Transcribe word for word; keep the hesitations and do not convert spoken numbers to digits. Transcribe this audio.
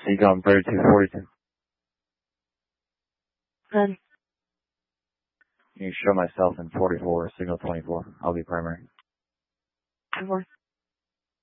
Seacom thirty-two forty-two. Good. You can show myself in forty-four, signal twenty-four. I'll be primary. Of course.